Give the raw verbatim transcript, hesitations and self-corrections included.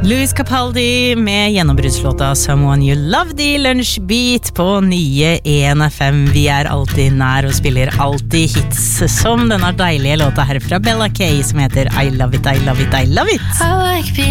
Louis Capaldi med gjennombruddslåta Someone You Loved I Lunsjbeat på nye en F M. Vi er alltid nær og spiller alltid hits, som denne deilige låta her fra Bella K som heter I Love It, I Love It, I Love It. I like